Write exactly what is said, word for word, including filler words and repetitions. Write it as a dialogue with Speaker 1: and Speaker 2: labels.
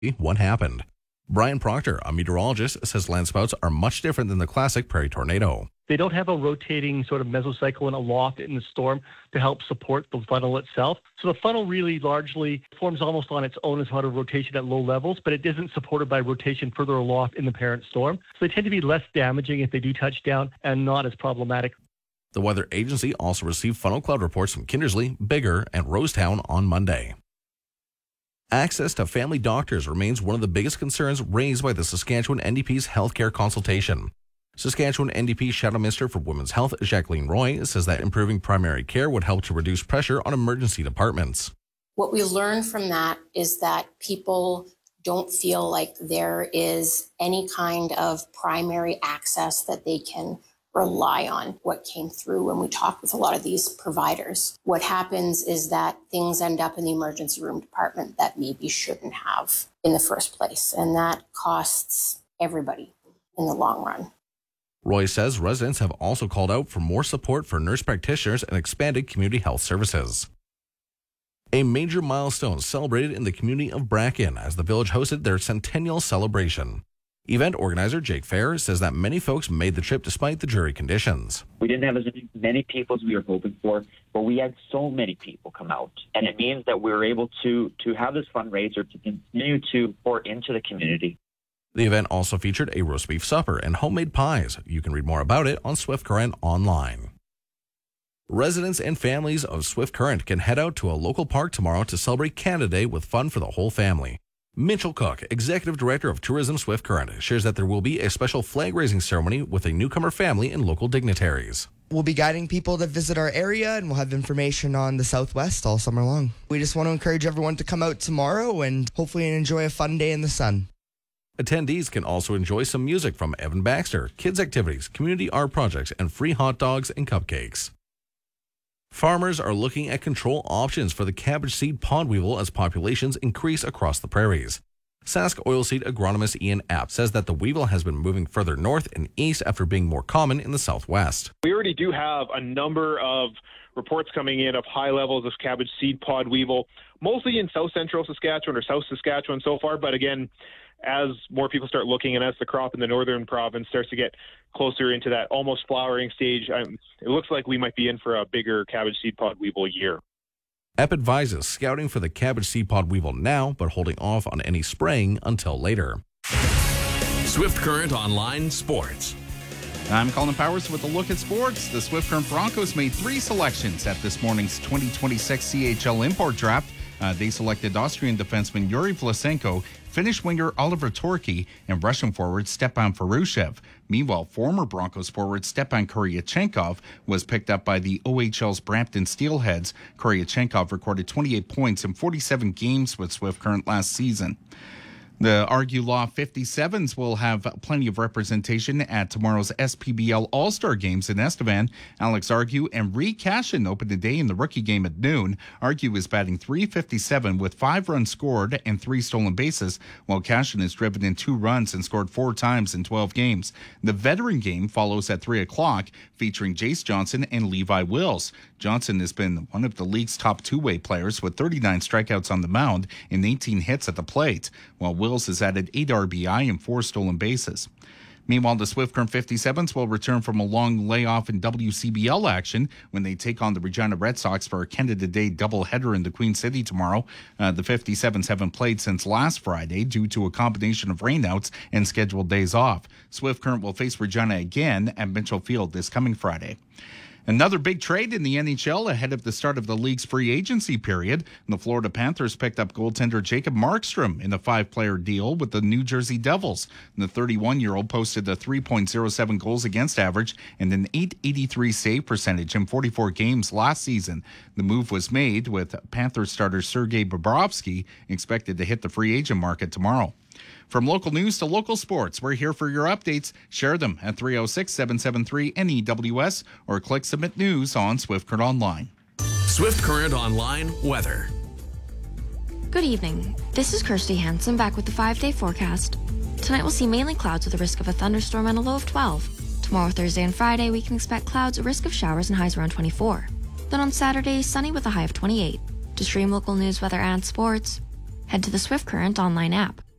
Speaker 1: what happened. Brian Proctor, a meteorologist, says landspouts are much different than the classic prairie tornado.
Speaker 2: They don't have a rotating sort of mesocyclone aloft in the storm to help support the funnel itself. So the funnel really largely forms almost on its own as part of rotation at low levels, but it isn't supported by rotation further aloft in the parent storm. So they tend to be less damaging if they do touch down and not as problematic.
Speaker 1: The weather agency also received funnel cloud reports from Kindersley, Biggar, and Rosetown on Monday. Access to family doctors remains one of the biggest concerns raised by the Saskatchewan N D P's healthcare consultation. Saskatchewan N D P Shadow Minister for Women's Health, Jacqueline Roy, says that improving primary care would help to reduce pressure on emergency departments.
Speaker 3: What we learned from that is that people don't feel like there is any kind of primary access that they can rely on. What came through when we talked with a lot of these providers. What happens is that things end up in the emergency room department that maybe shouldn't have in the first place, and that costs everybody in the long run.
Speaker 1: Roy says residents have also called out for more support for nurse practitioners and expanded community health services. A major milestone celebrated in the community of Bracken as the village hosted their centennial celebration. Event organizer Jake Fair says that many folks made the trip despite the dreary conditions.
Speaker 4: We didn't have as many people as we were hoping for, but we had so many people come out. And it means that we were able to, to have this fundraiser to continue to pour into the community.
Speaker 1: The event also featured a roast beef supper and homemade pies. You can read more about it on Swift Current online. Residents and families of Swift Current can head out to a local park tomorrow to celebrate Canada Day with fun for the whole family. Mitchell Cook, Executive Director of Tourism Swift Current, shares that there will be a special flag-raising ceremony with a newcomer family and local dignitaries.
Speaker 5: We'll be guiding people to visit our area, and we'll have information on the Southwest all summer long. We just want to encourage everyone to come out tomorrow and hopefully enjoy a fun day in the sun.
Speaker 1: Attendees can also enjoy some music from Evan Baxter, kids' activities, community art projects, and free hot dogs and cupcakes. Farmers are looking at control options for the cabbage seed pod weevil as populations increase across the prairies. Sask oilseed agronomist Ian Apt says that the weevil has been moving further north and east after being more common in the southwest.
Speaker 6: We already do have a number of reports coming in of high levels of cabbage seed pod weevil, mostly in south central Saskatchewan or south Saskatchewan so far, but again, as more people start looking and as the crop in the northern province starts to get closer into that almost flowering stage, um, it looks like we might be in for a bigger cabbage seed pod weevil year.
Speaker 1: E P advises scouting for the cabbage seed pod weevil now, but holding off on any spraying until later.
Speaker 7: Swift Current Online Sports.
Speaker 8: I'm Colin Powers with a look at sports. The Swift Current Broncos made three selections at this morning's twenty twenty-six C H L import draft. Uh, they selected Austrian defenseman Yuri Vlasenko, Finnish winger Oliver Torki, and Russian forward Stepan Farushev. Meanwhile, former Broncos forward Stepan Kuryachenkov was picked up by the O H L's Brampton Steelheads. Kuryachenkov recorded twenty-eight points in forty-seven games with Swift Current last season. The Argue Law fifty-sevens will have plenty of representation at tomorrow's S P B L All-Star Games in Estevan. Alex Argue and Reed Cashin open the day in the rookie game at noon. Argue is batting three fifty-seven with five runs scored and three stolen bases, while Cashin has driven in two runs and scored four times in twelve games. The veteran game follows at three o'clock, featuring Jace Johnson and Levi Wills. Johnson has been one of the league's top two-way players with thirty-nine strikeouts on the mound and eighteen hits at the plate, while Wills has added eight R B I and four stolen bases. Meanwhile, the Swift Current fifty-sevens will return from a long layoff in W C B L action when they take on the Regina Red Sox for a Canada Day doubleheader in the Queen City tomorrow. Uh, the fifty-sevens haven't played since last Friday due to a combination of rainouts and scheduled days off. Swift Current will face Regina again at Mitchell Field this coming Friday. Another big trade in the N H L ahead of the start of the league's free agency period. The Florida Panthers picked up goaltender Jacob Markstrom in a five-player deal with the New Jersey Devils. The thirty-one-year-old posted a three point oh seven goals against average and an eight eighty-three save percentage in forty-four games last season. The move was made with Panthers starter Sergei Bobrovsky expected to hit the free agent market tomorrow. From local news to local sports, we're here for your updates. Share them at three oh six, seven seven three, N E W S or click Submit News on Swift Current Online.
Speaker 7: Swift Current Online weather.
Speaker 9: Good evening. This is Kirsty Hansen back with the five-day forecast. Tonight we'll see mainly clouds with a risk of a thunderstorm and a low of twelve. Tomorrow, Thursday, and Friday, we can expect clouds, a risk of showers, and highs around twenty-four. Then on Saturday, sunny with a high of twenty-eight. To stream local news, weather, and sports, head to the Swift Current Online app.